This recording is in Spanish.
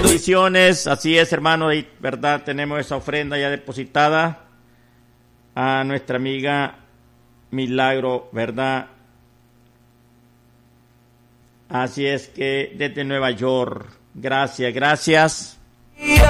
bendiciones. Así es, hermano, y verdad, tenemos esa ofrenda ya depositada a nuestra amiga Milagro, ¿verdad? Así es que desde Nueva York, gracias.